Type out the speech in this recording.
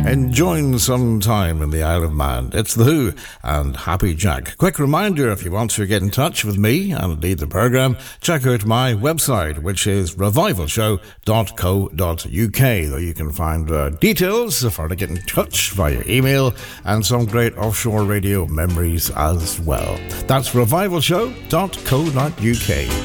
enjoying some time in the Isle of Man. It's The Who and Happy Jack. Quick reminder, if you want to get in touch with me and lead the programme, check out my website, which is revivalshow.co.uk. There you can find details for to get in touch via email and some great offshore radio memories as well. That's revivalshow.co.uk.